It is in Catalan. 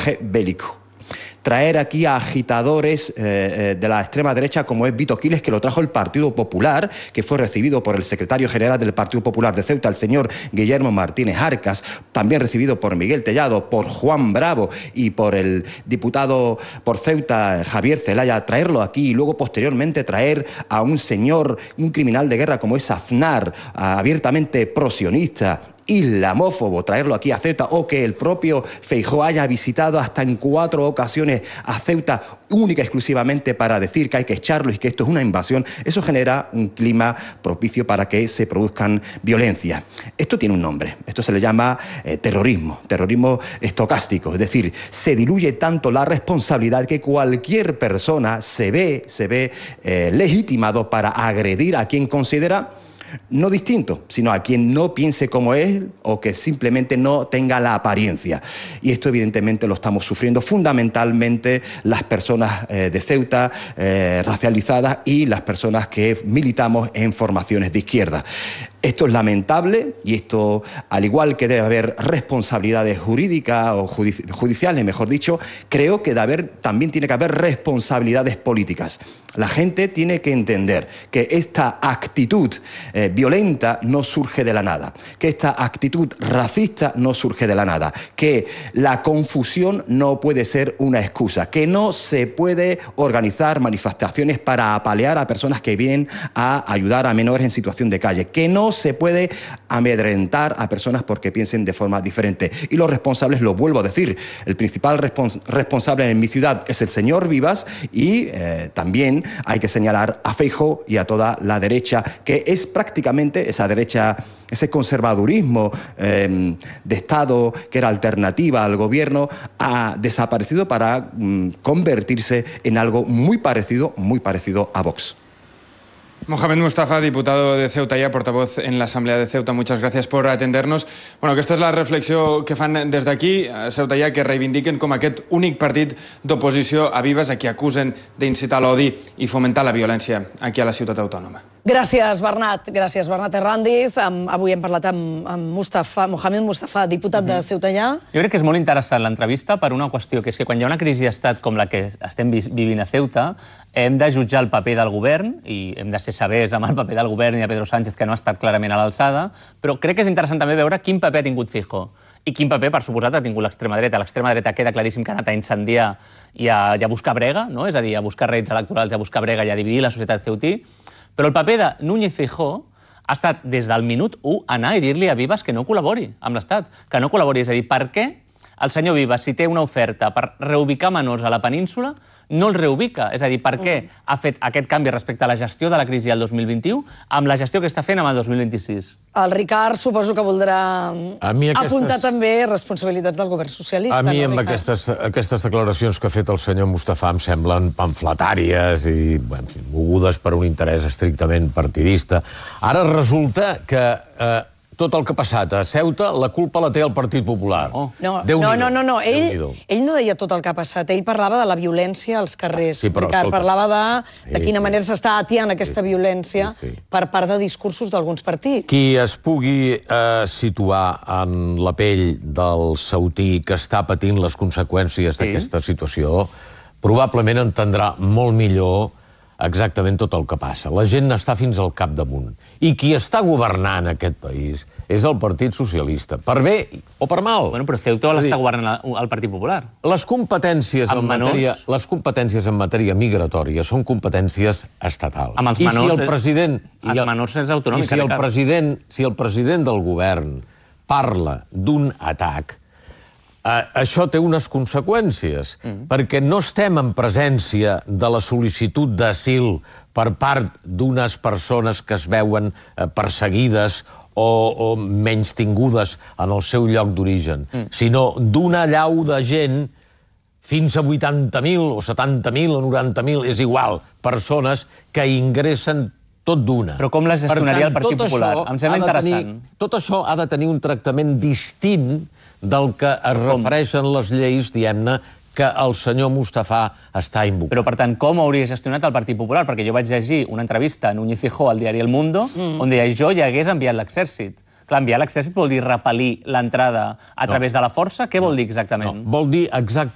lenguaje bélico. Traer aquí a agitadores de la extrema derecha como es Vito Quiles, que lo trajo el Partido Popular, que fue recibido por el secretario general del Partido Popular de Ceuta, el señor Guillermo Martínez Arcas, también recibido por Miguel Tellado, por Juan Bravo y por el diputado por Ceuta, Javier Zelaya, traerlo aquí y luego posteriormente traer a un señor, un criminal de guerra como es Aznar, abiertamente prosionista, islamófobo, traerlo aquí a Ceuta, o que el propio Feijóo haya visitado hasta en 4 ocasiones a Ceuta única y exclusivamente para decir que hay que echarlo y que esto es una invasión, eso genera un clima propicio para que se produzcan violencias. Esto tiene un nombre, esto se le llama terrorismo estocástico, es decir, se diluye tanto la responsabilidad que cualquier persona se ve legitimado para agredir a quien considera no distinto, sino a quien no piense como él o que simplemente no tenga la apariencia. Y esto evidentemente lo estamos sufriendo fundamentalmente las personas de Ceuta racializadas y las personas que militamos en formaciones de izquierda. Esto es lamentable y esto, al igual que debe haber responsabilidades jurídicas o judiciales, mejor dicho, creo que también tiene que haber responsabilidades políticas. La gente tiene que entender que esta actitud violenta no surge de la nada, que esta actitud racista no surge de la nada, que la confusión no puede ser una excusa, que no se puede organizar manifestaciones para apalear a personas que vienen a ayudar a menores en situación de calle, que no se puede amedrentar a personas porque piensen de forma diferente. Y los responsables, lo vuelvo a decir, el principal responsable en mi ciudad es el señor Vivas y también hay que señalar a Feijóo y a toda la derecha, que es prácticamente esa derecha, ese conservadurismo de Estado que era alternativa al gobierno, ha desaparecido para convertirse en algo muy parecido a Vox. Mohamed Mustafa, diputado de Ceuta ya, portavoz en la Asamblea de Ceuta, muchas gracias por atendernos. Bueno, aquesta és la reflexió que fan des d'aquí, a Ceuta ja, que reivindiquen com aquest únic partit d'oposició a Vives, a qui acusen d'incitar l'odi i fomentar la violència aquí a la ciutat autònoma. Gràcies, Bernat. Gràcies, Bernat Herrandiz. Avui hem parlat amb Mohamed Mustafa, diputat de Ceuta ja. Jo crec que és molt interessant l'entrevista per una qüestió, que és que quan hi ha una crisi d'estat com la que estem vivint a Ceuta, hem de jutjar el paper del govern i hem de ser severs amb el paper del govern i de Pedro Sánchez, que no ha estat clarament a l'alçada, però crec que és interessant també veure quin paper ha tingut Feijóo i quin paper, per suposat, ha tingut l'extrema dreta. L'extrema dreta queda claríssim que ha anat a incendiar i a buscar brega, no? És a dir, a buscar rèdits electorals, a buscar brega i a dividir la societat ceutí. Però el paper de Núñez Feijóo ha estat des del minut 1 anar i dir-li a Vives que no col·labori amb l'Estat, que no col·labori. És a dir, per què el senyor Vives, si té una oferta per reubicar menors a la península, no els reubica? És a dir, per què ha fet aquest canvi respecte a la gestió de la crisi del 2021 amb la gestió que està fent amb el 2026? El Ricard suposo que voldrà apuntar també responsabilitats del govern socialista. A mi, amb aquestes declaracions que ha fet el senyor Mustafa, em semblen pamfletàries i mogudes per un interès estrictament partidista. Ara resulta que tot el que ha passat a Ceuta, la culpa la té el Partit Popular. No. Ell no deia tot el que ha passat. Ell parlava de la violència als carrers. Ricard, parlava de quina manera s'està atiant aquesta violència per part de discursos d'alguns partits. Qui es pugui situar en la pell del ceutí que està patint les conseqüències d'aquesta situació, probablement entendrà molt millor exactament tot el que passa. La gent està fins al capdamunt. I qui està governant aquest país és el Partit Socialista, per bé o per mal. Bueno, però Ceuta l'està governant el Partit Popular. Les competències en matèria migratòria són competències estatals. Amb els menors és autonòmic. Si el president del govern parla d'un atac, això té unes conseqüències, perquè no estem en presència de la sol·licitud d'asil per part d'unes persones que es veuen perseguides o menystingudes en el seu lloc d'origen, sinó d'una allau de gent, fins a 80.000 o 70.000 o 90.000, és igual, persones que ingressen tot d'una. Però com les gestionaria el Partit Popular? Em sembla interessant. Tot això ha de tenir un tractament distint del que es refereixen les lleis, diguem-ne, que el senyor Mustafa està invocant. Però, per tant, com hauria gestionat el Partit Popular? Perquè jo vaig llegir una entrevista a Núñez Feijóo al diari El Mundo, on deia jo ja hagués enviat l'exèrcit. Clar, enviar l'exèrcit vol dir repel·lir l'entrada a través de la força? Què vol dir exactament? Vol dir exactament